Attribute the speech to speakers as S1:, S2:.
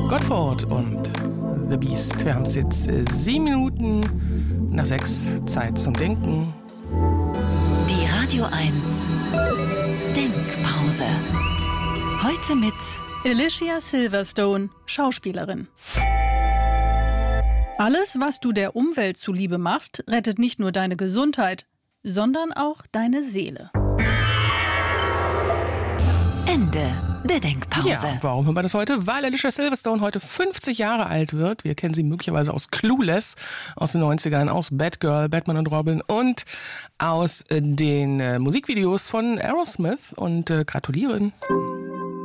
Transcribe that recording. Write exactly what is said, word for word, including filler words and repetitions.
S1: Godford und The Beast. Wir haben es jetzt äh, sieben Minuten nach sechs. Zeit zum Denken.
S2: Die Radio eins Denkpause. Heute mit
S3: Alicia Silverstone, Schauspielerin. Alles, was du der Umwelt zuliebe machst, rettet nicht nur deine Gesundheit, sondern auch deine Seele.
S2: Ende der Denkpause.
S1: Ja, warum haben wir das heute? Weil Alicia Silverstone heute fünfzig Jahre alt wird. Wir kennen sie möglicherweise aus Clueless, aus den neunzigern, aus Batgirl, Batman und Robin und aus äh, den äh, Musikvideos von Aerosmith. Und äh, gratulieren.